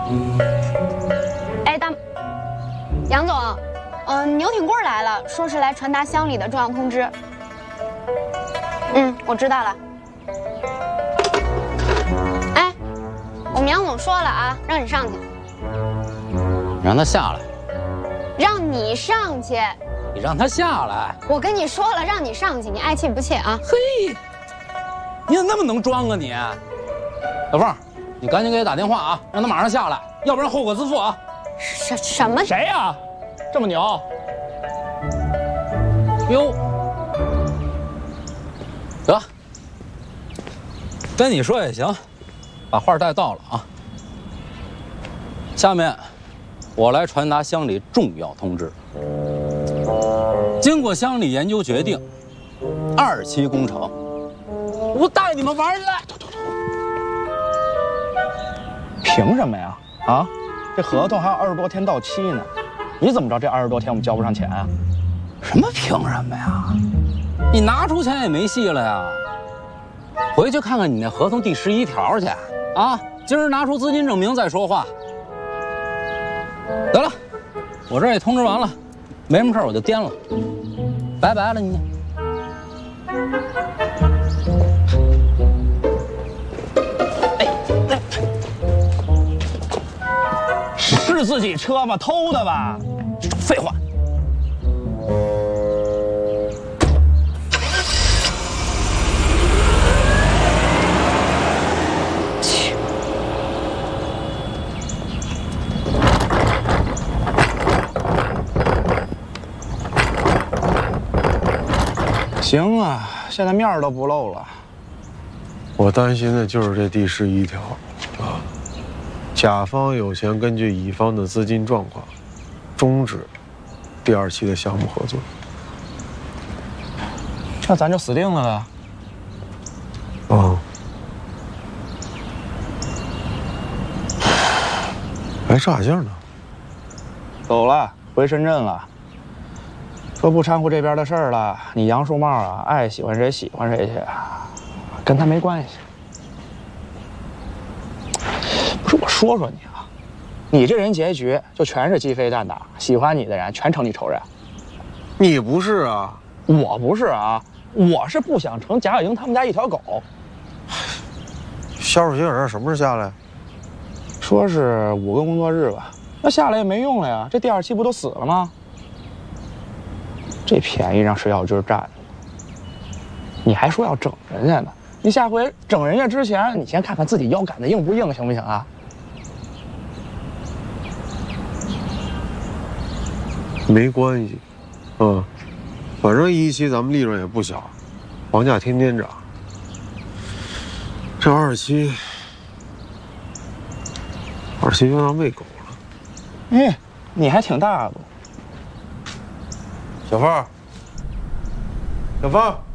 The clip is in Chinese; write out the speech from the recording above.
哎，杨总，牛挺贵来了，说是来传达乡里的重要通知。我知道了。哎，我们杨总说了啊，让你上去。 让他下来。 让你上去。 你让他下来。 我跟你说了，让你上去，你爱妾不妾啊？ 嘿，你怎么那么能装啊你？小凤，你赶紧给他打电话啊，让他马上下来，要不然后果自负啊！ 什么？ 谁呀？这么牛？哟，得，跟你说也行，把话带到了啊。下面，我来传达乡里重要通知。经过乡里研究决定，2期工程，我带你们玩去。 凭什么呀？啊，这合同还有20多天到期呢，你怎么知道这20多天我们交不上钱啊？ 什么凭什么呀？你拿出钱也没戏了呀！回去看看你那合同第11条去啊！今儿拿出资金证明再说话。得了，我这也通知完了，没什么事我就颠了，拜拜了你。 是自己车吗？偷的吧？ 废话。 行啊，现在面儿都不露了。 我担心的就是这第11条啊。甲方有权根据乙方的资金状况，终止第2期的项目合作。 那咱就死定了呗。 哎，赵海静呢？ 走了，回深圳了。说不掺和这边的事儿了。你杨树茂啊，爱喜欢谁喜欢谁去，跟他没关系。不是我说你啊，你这人结局就全是鸡飞蛋打，喜欢你的人全成你仇人。 你不是啊？ 我不是啊，我是不想成贾小英他们家一条狗。 肖树新搁这什么时候下来？ 说是5个工作日吧，那下来也没用了呀，这第2期不都死了吗？这便宜让水小军占了，你还说要整人家呢？你下回整人家之前，你先看看自己腰杆子硬不硬，行不行啊？ 没关系，反正1期咱们利润也不小，房价天天涨。这2期就当喂狗了。 哎，你还挺大度。 小凤，小凤。